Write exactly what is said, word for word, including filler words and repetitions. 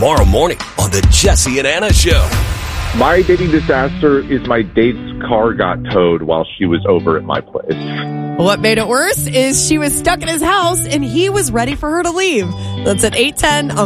tomorrow morning on the Jesse and Anna Show. My dating disaster is my date's car got towed while she was over at my place. What made it worse is she was stuck in his house and he was ready for her to leave. That's at eight ten.